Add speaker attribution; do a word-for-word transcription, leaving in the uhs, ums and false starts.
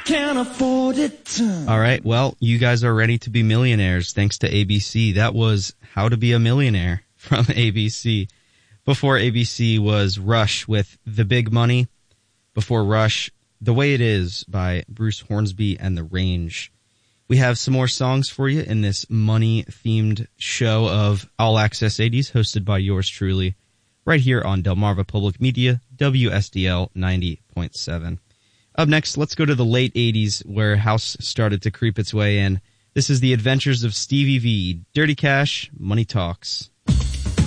Speaker 1: can't afford it.
Speaker 2: All right, well, you guys are ready to be millionaires thanks to A B C. That was How to Be a Millionaire from A B C. Before A B C was Rush with The Big Money. Before Rush, The Way It Is by Bruce Hornsby and The Range. We have some more songs for you in this money-themed show of All Access eighties hosted by yours truly, right here on Delmarva Public Media, W S D L ninety point seven. Up next, let's go to the late eighties where house started to creep its way in. This is The Adventures of Stevie V, Dirty Cash, Money Talks.